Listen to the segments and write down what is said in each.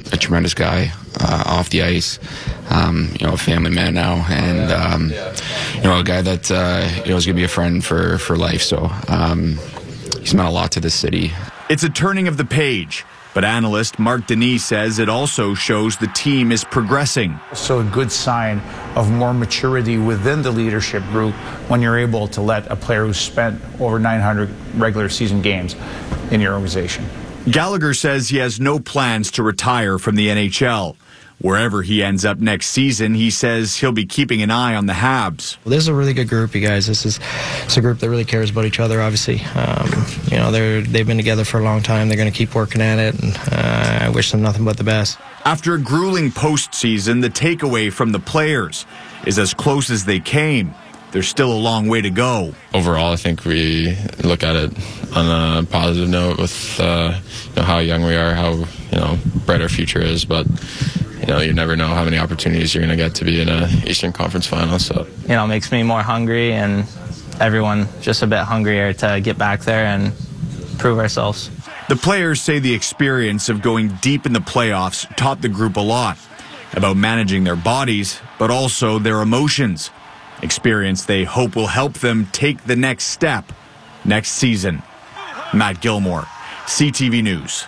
a tremendous guy off the ice. A family man now, and a guy that is going to be a friend for life. So he's meant a lot to this city. It's a turning of the page, but analyst Mark Denis says it also shows the team is progressing. So a good sign of more maturity within the leadership group when you're able to let a player who's spent over 900 regular season games in your organization. Gallagher says he has no plans to retire from the NHL. Wherever he ends up next season, he says he'll be keeping an eye on the Habs. Well, this is a really good group, you guys. It's a group that really cares about each other, obviously. They've been together for a long time. They're going to keep working at it, and I wish them nothing but the best. After a grueling postseason, the takeaway from the players is as close as they came. There's still a long way to go. Overall, I think we look at it on a positive note with how young we are, how bright our future is, but you never know how many opportunities you're going to get to be in a Eastern Conference final. So it makes me more hungry, and everyone just a bit hungrier to get back there and prove ourselves. The players say the experience of going deep in the playoffs taught the group a lot about managing their bodies, but also their emotions. Experience they hope will help them take the next step next season. Matt Gilmore, CTV News.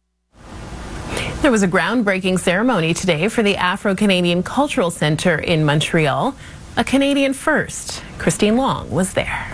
There was a groundbreaking ceremony today for the Afro-Canadian Cultural Centre in Montreal. A Canadian first. Christine Long was there.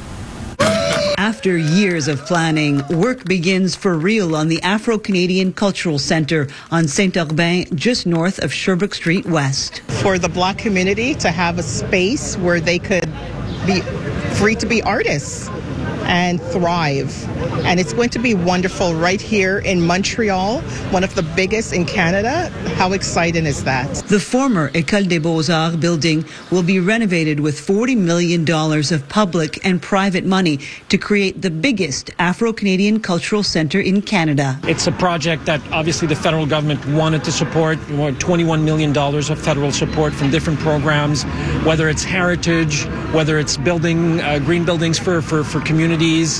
After years of planning, work begins for real on the Afro-Canadian Cultural Centre on Saint-Aubin, just north of Sherbrooke Street West. For the Black community to have a space where they could be free to be artists and thrive. And it's going to be wonderful right here in Montreal, one of the biggest in Canada. How exciting is that? The former École des Beaux-Arts building will be renovated with $40 million of public and private money to create the biggest Afro-Canadian cultural centre in Canada. It's a project that obviously the federal government wanted to support. $21 million of federal support from different programs, whether it's heritage, whether it's building green buildings for communities.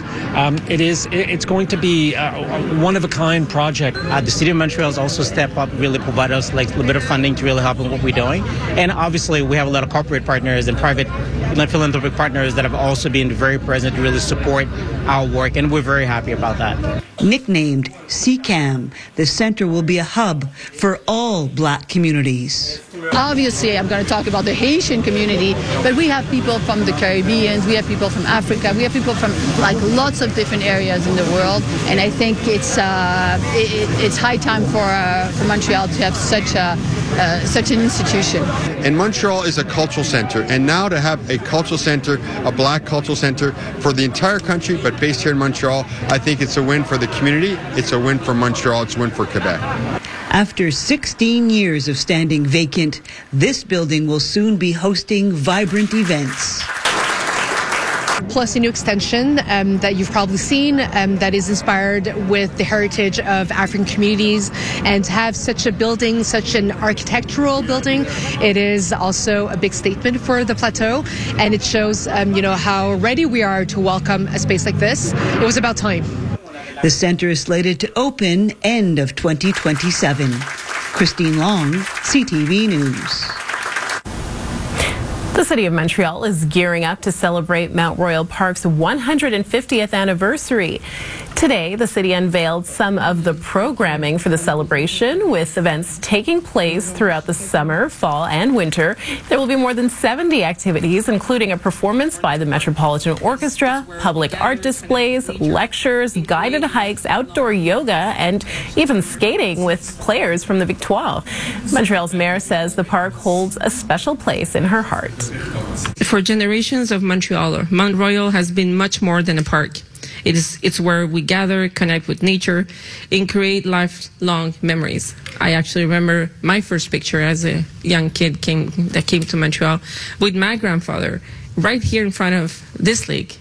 It's going to be a one-of-a-kind project. The City of Montreal has also stepped up, really provide us a little bit of funding to really help in what we're doing. And obviously we have a lot of corporate partners and private philanthropic partners that have also been very present to really support our work, and we're very happy about that. Nicknamed CCAM, the centre will be a hub for all Black communities. Obviously, I'm going to talk about the Haitian community, but we have people from the Caribbean, we have people from Africa, we have people from lots of different areas in the world, and I think it's high time for Montreal to have such an institution. And Montreal is a cultural center, and now to have a cultural center, a Black cultural center for the entire country, but based here in Montreal, I think it's a win for the community, it's a win for Montreal, it's a win for Quebec. After 16 years of standing vacant, this building will soon be hosting vibrant events. Plus a new extension that you've probably seen that is inspired with the heritage of African communities. And to have such a building, such an architectural building, it is also a big statement for the plateau, and it shows how ready we are to welcome a space like this. It was about time. The centre is slated to open end of 2027. Christine Long, CTV News. The City of Montreal is gearing up to celebrate Mount Royal Park's 150th anniversary. Today, the city unveiled some of the programming for the celebration, with events taking place throughout the summer, fall, and winter. There will be more than 70 activities, including a performance by the Metropolitan Orchestra, public art displays, lectures, guided hikes, outdoor yoga, and even skating with players from the Victoire. Montreal's mayor says the park holds a special place in her heart. For generations of Montrealers, Mount Royal has been much more than a park. It's where we gather, connect with nature, and create lifelong memories. I actually remember my first picture as a young kid that came to Montreal with my grandfather right here in front of this lake.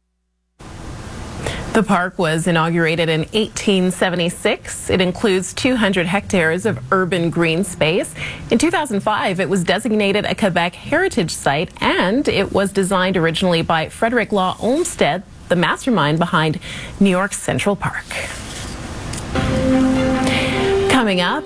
The park was inaugurated in 1876. It includes 200 hectares of urban green space. In 2005, it was designated a Quebec Heritage Site, and it was designed originally by Frederick Law Olmsted, the mastermind behind New York's Central Park. Coming up,